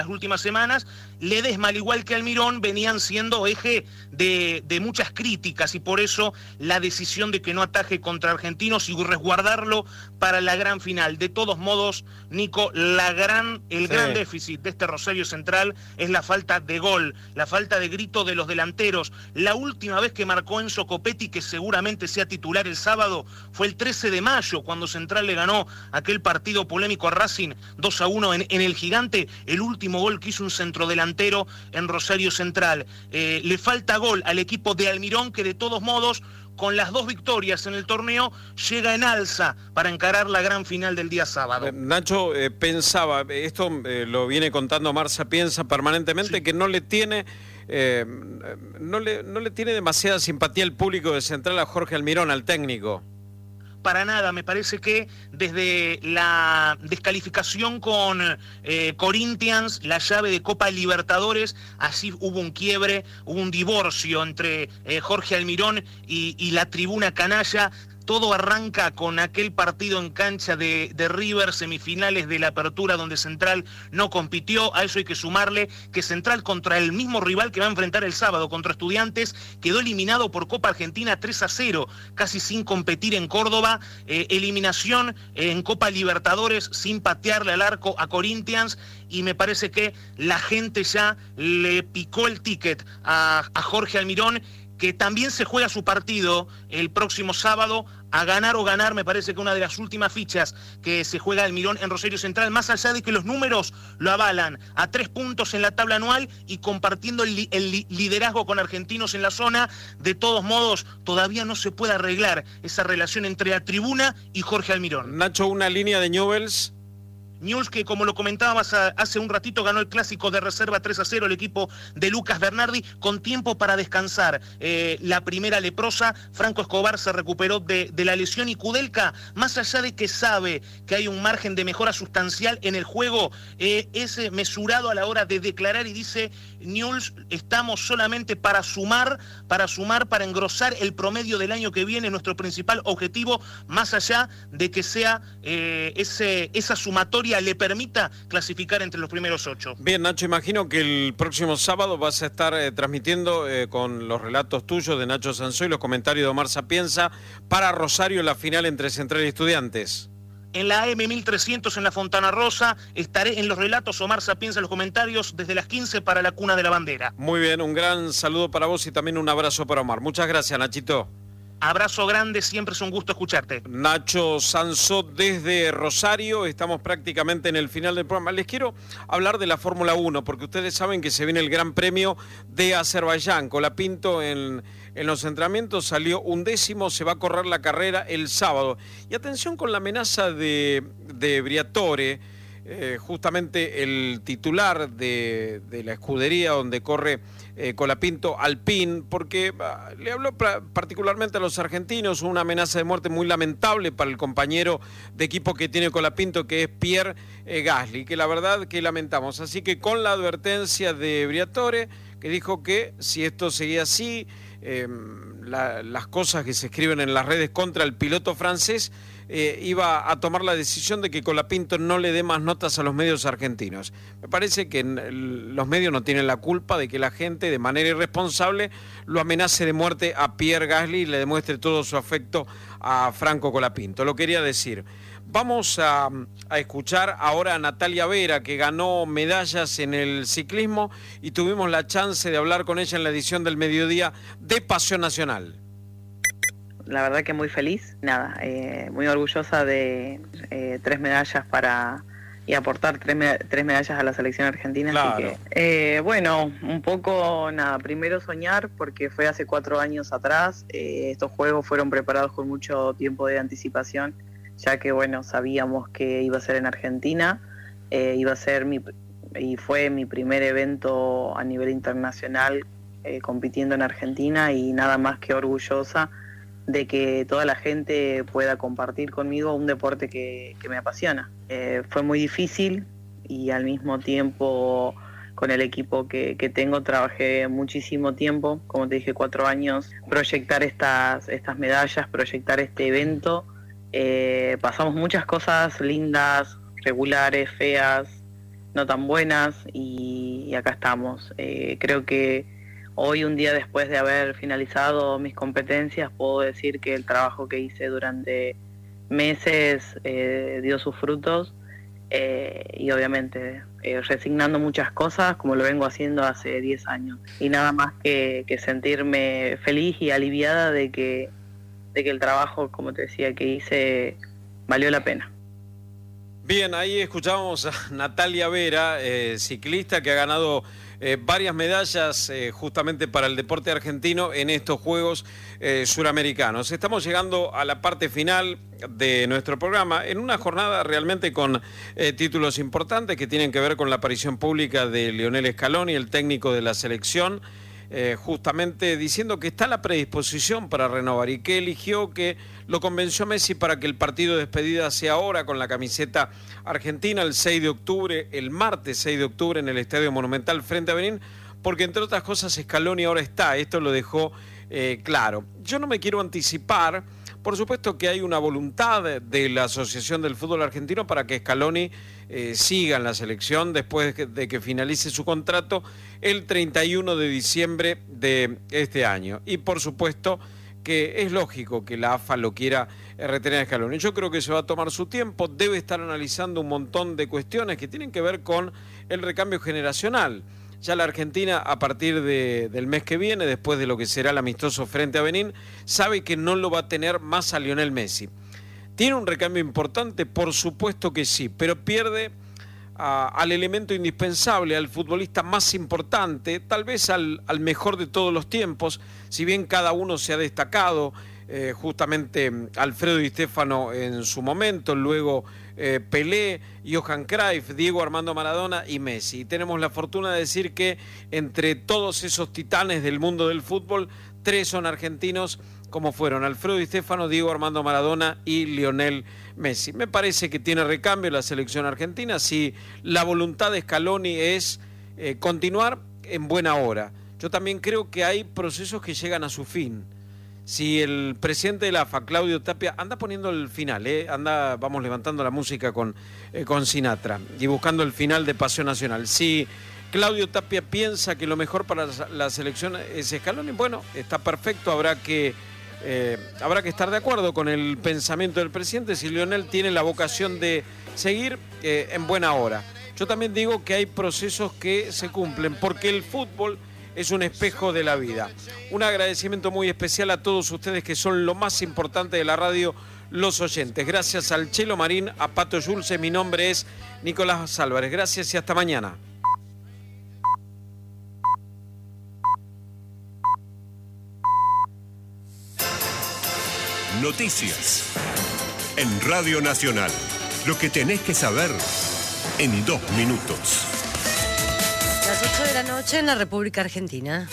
las últimas semanas, Ledesma, al igual que Almirón, venían siendo eje de muchas críticas y por eso la decisión de que no ataje contra Argentinos y resguardarlo para la gran final. De todos modos, Nico, el gran déficit de este Rosario Central es la falta de gol, la falta de grito de los delanteros. La última vez que marcó Enzo Copetti, que seguramente sea titular el sábado, fue el 13 de mayo, cuando Central le ganó aquel partido polémico a Racing 2-1 en el Gigante. El último gol que hizo un centrodelantero en Rosario Central. Le falta gol al equipo de Almirón, que de todos modos, con las 2 victorias en el torneo, llega en alza para encarar la gran final del día sábado. Nacho, pensaba, esto lo viene contando Omar Sapienza permanentemente, sí, que no le tiene demasiada simpatía el público de Central a Jorge Almirón, al técnico. Para nada, me parece que desde la descalificación con Corinthians, la llave de Copa Libertadores, así hubo un quiebre, hubo un divorcio entre Jorge Almirón y la tribuna canalla. Todo arranca con aquel partido en cancha de River, semifinales de la Apertura, donde Central no compitió. A eso hay que sumarle que Central, contra el mismo rival que va a enfrentar el sábado, contra Estudiantes, quedó eliminado por Copa Argentina 3-0, casi sin competir en Córdoba. Eliminación en Copa Libertadores sin patearle al arco a Corinthians, y me parece que la gente ya le picó el ticket a Jorge Almirón, que también se juega su partido el próximo sábado, a ganar o ganar. Me parece que una de las últimas fichas que se juega Almirón en Rosario Central, más allá de que los números lo avalan, a 3 puntos en la tabla anual y compartiendo el liderazgo con Argentinos en la zona. De todos modos, todavía no se puede arreglar esa relación entre la tribuna y Jorge Almirón. Nacho, una línea de Newell's. Newell's, que como lo comentábamos hace un ratito, ganó el clásico de reserva 3-0 el equipo de Lucas Bernardi, con tiempo para descansar. La primera leprosa, Franco Escobar, se recuperó de la lesión, y Kudelka, más allá de que sabe que hay un margen de mejora sustancial en el juego, es mesurado a la hora de declarar y dice: Newell's, estamos solamente para sumar, para engrosar el promedio del año que viene, nuestro principal objetivo, más allá de que sea esa sumatoria le permita clasificar entre los primeros 8. Bien, Nacho, imagino que el próximo sábado vas a estar transmitiendo con los relatos tuyos de Nacho Sanzoy y los comentarios de Omar Sapienza para Rosario, la final entre Central y Estudiantes. En la AM 1300 en la Fontana Rosa estaré en los relatos, Omar Sapienza en los comentarios, desde las 15 para la Cuna de la Bandera. Muy bien, un gran saludo para vos y también un abrazo para Omar. Muchas gracias, Nachito. Abrazo grande, siempre es un gusto escucharte. Nacho Sanzó desde Rosario, estamos prácticamente en el final del programa. Les quiero hablar de la Fórmula 1, porque ustedes saben que se viene el Gran Premio de Azerbaiyán. Colapinto en los entrenamientos salió 11º, se va a correr la carrera el sábado. Y atención con la amenaza de Briatore, justamente el titular de la escudería donde corre Colapinto, Alpine, porque le habló particularmente a los argentinos, una amenaza de muerte muy lamentable para el compañero de equipo que tiene Colapinto, que es Pierre Gasly, que la verdad que lamentamos. Así que con la advertencia de Briatore, que dijo que si esto seguía así, las cosas que se escriben en las redes contra el piloto francés, iba a tomar la decisión de que Colapinto no le dé más notas a los medios argentinos. Me parece que los medios no tienen la culpa de que la gente de manera irresponsable lo amenace de muerte a Pierre Gasly y le demuestre todo su afecto a Franco Colapinto. Lo quería decir. Vamos a escuchar ahora a Natalia Vera, que ganó medallas en el ciclismo, y tuvimos la chance de hablar con ella en la edición del mediodía de Pasión Nacional. La verdad que muy feliz, muy orgullosa de 3 medallas y aportar 3 medallas a la selección argentina. Claro. Así que, un poco, primero soñar, porque fue hace 4 años atrás. Estos juegos fueron preparados con mucho tiempo de anticipación, ya que, sabíamos que iba a ser en Argentina, y fue mi primer evento a nivel internacional compitiendo en Argentina, y nada más que orgullosa de que toda la gente pueda compartir conmigo un deporte que me apasiona. Fue muy difícil, y al mismo tiempo con el equipo que tengo trabajé muchísimo tiempo, como te dije, 4 años, proyectar estas medallas, proyectar este evento. Pasamos muchas cosas lindas, regulares, feas, no tan buenas y acá estamos. Creo que hoy, un día después de haber finalizado mis competencias, puedo decir que el trabajo que hice durante meses dio sus frutos y obviamente resignando muchas cosas como lo vengo haciendo hace 10 años. Y nada más que sentirme feliz y aliviada de que el trabajo, como te decía, que hice valió la pena. Bien, ahí escuchábamos a Natalia Vera, ciclista que ha ganado varias medallas justamente para el deporte argentino en estos Juegos Suramericanos. Estamos llegando a la parte final de nuestro programa, en una jornada realmente con títulos importantes que tienen que ver con la aparición pública de Lionel Scaloni, el técnico de la selección, justamente diciendo que está la predisposición para renovar y que eligió, que lo convenció Messi para que el partido de despedida sea ahora con la camiseta argentina el 6 de octubre, el martes 6 de octubre en el Estadio Monumental frente a Benín, porque entre otras cosas Scaloni ahora está, esto lo dejó claro. Yo no me quiero anticipar, por supuesto que hay una voluntad de la Asociación del Fútbol Argentino para que Scaloni siga en la selección después de que finalice su contrato el 31 de diciembre de este año. Y por supuesto que es lógico que la AFA lo quiera retener a Scaloni. Yo creo que se va a tomar su tiempo, debe estar analizando un montón de cuestiones que tienen que ver con el recambio generacional. Ya la Argentina, a partir del mes que viene, después de lo que será el amistoso frente a Benín, sabe que no lo va a tener más a Lionel Messi. ¿Tiene un recambio importante? Por supuesto que sí, pero pierde al elemento indispensable, al futbolista más importante, tal vez al mejor de todos los tiempos, si bien cada uno se ha destacado, justamente Alfredo Di Stéfano en su momento, luego Pelé, Johan Cruyff, Diego Armando Maradona y Messi. Y tenemos la fortuna de decir que entre todos esos titanes del mundo del fútbol, 3 son argentinos, como fueron Alfredo Di Stéfano, Diego Armando Maradona y Lionel Messi. Me parece que tiene recambio la selección argentina si la voluntad de Scaloni es continuar en buena hora. Yo también creo que hay procesos que llegan a su fin. Si el presidente de la AFA, Claudio Tapia, anda poniendo el final, vamos levantando la música con Sinatra y buscando el final de Paseo Nacional. Si Claudio Tapia piensa que lo mejor para la selección es Scaloni, bueno, está perfecto, habrá que estar de acuerdo con el pensamiento del presidente si Lionel tiene la vocación de seguir en buena hora. Yo también digo que hay procesos que se cumplen porque el fútbol es un espejo de la vida. Un agradecimiento muy especial a todos ustedes que son lo más importante de la radio, los oyentes. Gracias al Chelo Marín, a Pato Yulce, mi nombre es Nicolás Álvarez. Gracias y hasta mañana. Noticias en Radio Nacional. Lo que tenés que saber en 2 minutos. Las 8 de la noche en la República Argentina.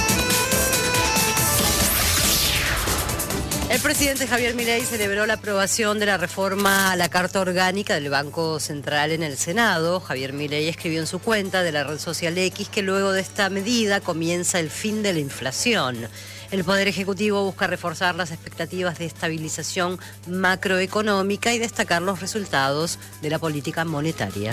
El presidente Javier Milei celebró la aprobación de la reforma a la Carta Orgánica del Banco Central en el Senado. Javier Milei escribió en su cuenta de la red social X que luego de esta medida comienza el fin de la inflación. El Poder Ejecutivo busca reforzar las expectativas de estabilización macroeconómica y destacar los resultados de la política monetaria.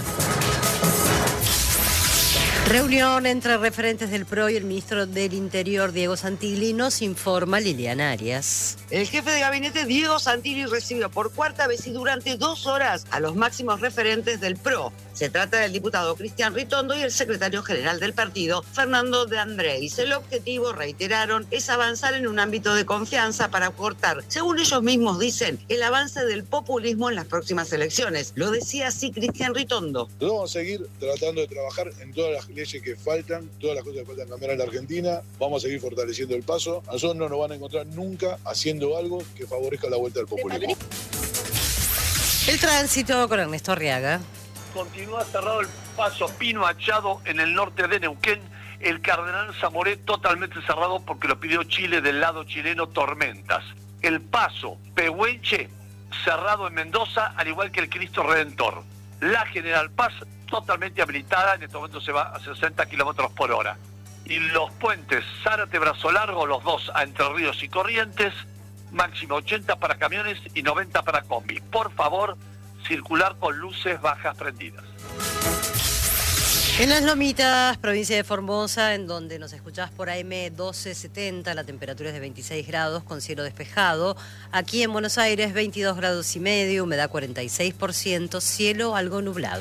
Reunión entre referentes del PRO y el ministro del Interior, Diego Santilli, nos informa Liliana Arias. El jefe de gabinete, Diego Santilli, recibió por cuarta vez y durante 2 horas a los máximos referentes del PRO. Se trata del diputado Cristian Ritondo y el secretario general del partido, Fernando de Andrés. El objetivo, reiteraron, es avanzar en un ámbito de confianza para cortar, según ellos mismos dicen, el avance del populismo en las próximas elecciones. Lo decía así Cristian Ritondo. Vamos a seguir tratando de trabajar en todas las leyes que faltan, todas las cosas que faltan cambiar en la Argentina. Vamos a seguir fortaleciendo el paso. A nosotros no nos van a encontrar nunca haciendo algo que favorezca la vuelta del populismo. El tránsito con Ernesto Arriaga. Continúa cerrado el paso Pino Achado en el norte de Neuquén. El Cardenal Zamoré totalmente cerrado porque lo pidió Chile del lado chileno, tormentas. El paso Pehuenche cerrado en Mendoza, al igual que el Cristo Redentor. La General Paz totalmente habilitada, en este momento se va a 60 kilómetros por hora. Y los puentes Zárate, Brazo Largo, los dos a Entre Ríos y Corrientes, máximo 80 para camiones y 90 para combi. Por favor, circular con luces bajas prendidas. En Las Lomitas, provincia de Formosa, en donde nos escuchás por AM 1270, la temperatura es de 26 grados con cielo despejado. Aquí en Buenos Aires, 22 grados y medio, humedad 46%, cielo algo nublado.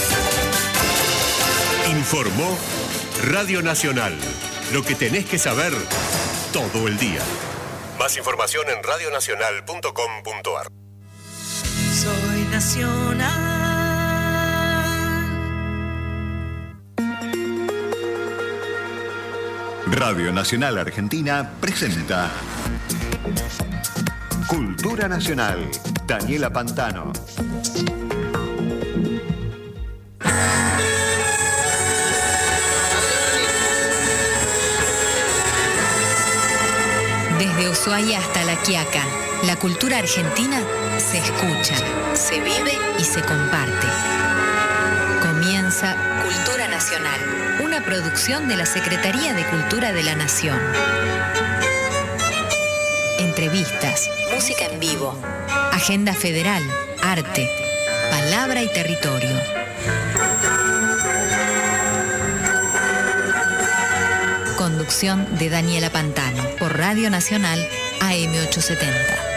Informó Radio Nacional. Lo que tenés que saber todo el día. Más información en radionacional.com.ar. Soy nacional. Radio Nacional Argentina presenta Cultura Nacional. Daniela Pantano. Desde Ushuaia hasta La Quiaca, la cultura argentina se escucha, se vive y se comparte. Comienza Cultura Nacional, una producción de la Secretaría de Cultura de la Nación. Entrevistas, música en vivo, agenda federal, arte, palabra y territorio. Conducción de Daniela Pantano por Radio Nacional AM 870.